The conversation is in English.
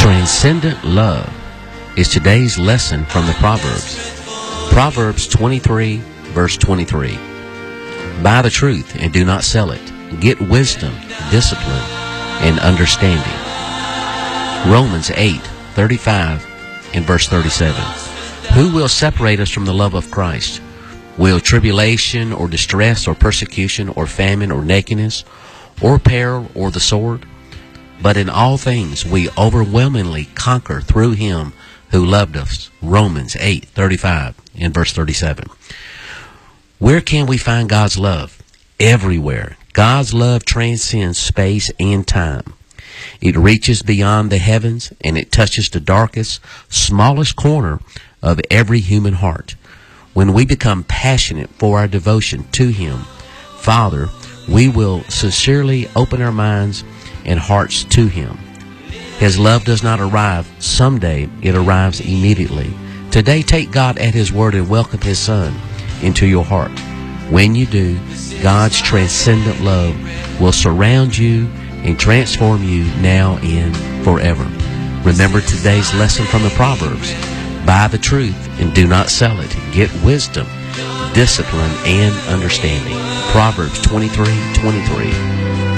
Transcendent love is today's lesson from the Proverbs. Proverbs 23, verse 23. Buy the truth and do not sell it. Get wisdom, discipline, and understanding. Romans 8, 35 and verse 37. Who will separate us from the love of Christ? Will tribulation or distress or persecution or famine or nakedness or peril or the sword? But in all things we overwhelmingly conquer through Him who loved us. Romans 8, 35 and verse 37. Where can we find God's love? Everywhere. God's love transcends space and time. It reaches beyond the heavens, and it touches the darkest, smallest corner of every human heart. When we become passionate for our devotion to Him, Father, we will sincerely open our minds and hearts to Him. His love does not arrive someday, it arrives immediately. Today, take God at His word and welcome His Son into your heart. When you do, God's transcendent love will surround you and transform you now and forever. Remember today's lesson from the Proverbs. Buy the truth and do not sell it. Get wisdom, discipline, and understanding. Proverbs 23:23.